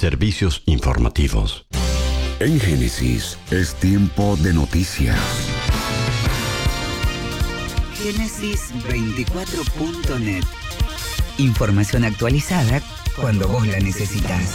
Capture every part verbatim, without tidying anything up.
Servicios informativos. En Génesis es tiempo de noticias. Génesis veinticuatro punto net. Información actualizada cuando vos la necesitas.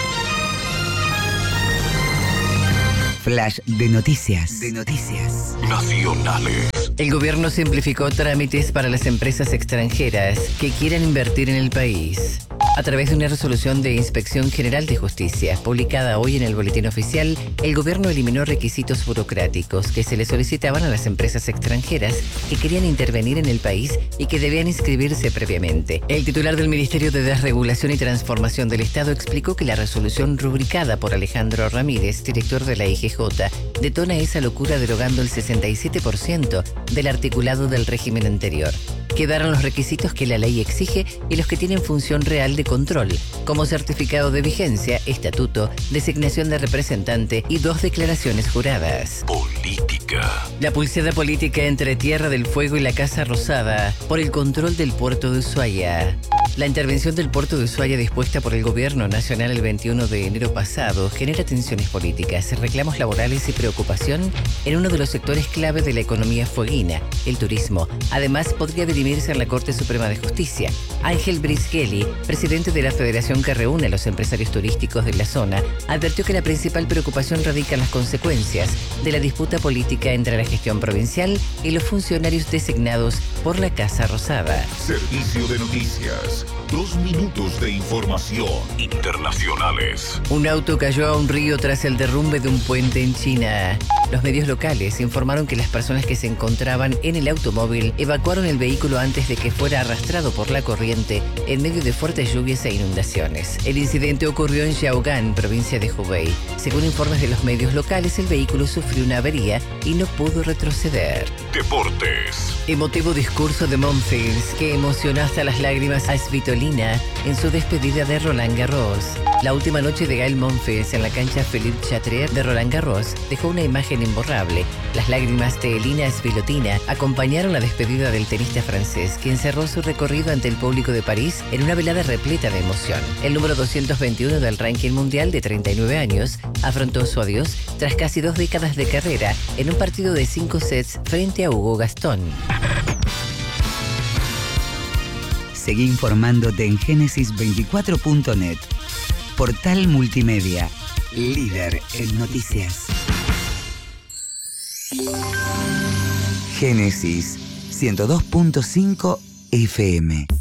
Flash de noticias. De noticias. Nacionales. El gobierno simplificó trámites para las empresas extranjeras que quieran invertir en el país. A través de una resolución de Inspección General de Justicia, publicada hoy en el Boletín Oficial, el gobierno eliminó requisitos burocráticos que se le solicitaban a las empresas extranjeras que querían intervenir en el país y que debían inscribirse previamente. El titular del Ministerio de Desregulación y Transformación del Estado explicó que la resolución rubricada por Alejandro Ramírez, director de la I G J, detona esa locura derogando el sesenta y siete por ciento del articulado del régimen anterior. Quedaron los requisitos que la ley exige y los que tienen función real de control, como certificado de vigencia, estatuto, designación de representante y dos declaraciones juradas. Política. La pulseada política entre Tierra del Fuego y la Casa Rosada por el control del puerto de Ushuaia. La intervención del puerto de Ushuaia dispuesta por el gobierno nacional el veintiuno de enero pasado genera tensiones políticas, reclamos laborales y preocupación en uno de los sectores clave de la economía fueguina, el turismo. Además, podría dirimirse en la Corte Suprema de Justicia. Ángel Brisgelli, presidente de la federación que reúne a los empresarios turísticos de la zona, advirtió que la principal preocupación radica en las consecuencias de la disputa política entre la gestión provincial y los funcionarios designados por la Casa Rosada. Servicio de noticias. Dos minutos de información. Internacionales. Un auto cayó a un río tras el derrumbe de un puente en China. Los medios locales informaron que las personas que se encontraban en el automóvil evacuaron el vehículo antes de que fuera arrastrado por la corriente en medio de fuertes lluvias e inundaciones. El incidente ocurrió en Xiaogan, provincia de Hubei. Según informes de los medios locales, el vehículo sufrió una avería y no pudo retroceder. Deportes. Emotivo discurso de Monfils que emocionó hasta las lágrimas a Svitolina en su despedida de Roland Garros. La última noche de Gael Monfils en la cancha Philippe Chatrier de Roland Garros dejó una imagen imborrable. Las lágrimas de Elina Svitolina acompañaron la despedida del tenista francés, quien cerró su recorrido ante el público de París en una velada repleta de emoción. El número doscientos veintiuno del ranking mundial de treinta y nueve años afrontó su adiós tras casi dos décadas de carrera en un partido de cinco sets frente a Hugo Gastón. Seguí informándote en Génesis veinticuatro punto net. Portal multimedia, líder en noticias. Génesis ciento dos punto cinco F M.